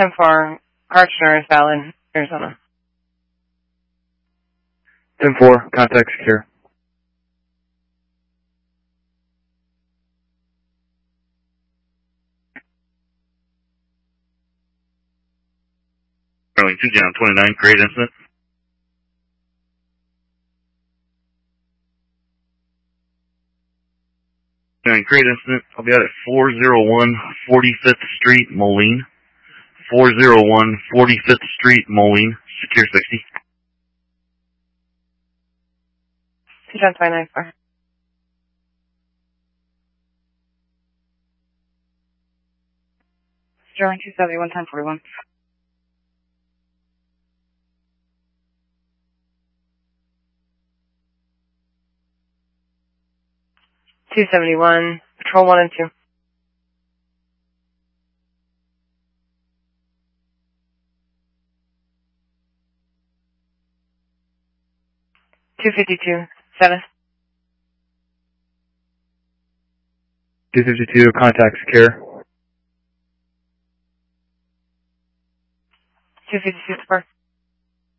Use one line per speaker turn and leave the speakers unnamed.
10-4, Karchner is valid, Arizona.
10-4, contact secure.
Sterling 2 down 29, create incident. And create incident, I'll be out at 401 45th Street, Moline. 401 45th Street, Moline, secure 60.
2 down 29, 4. Sterling 271, 1041. $271, patrol 1 and 2. $252, 7.
252, contact secure.
252, 4.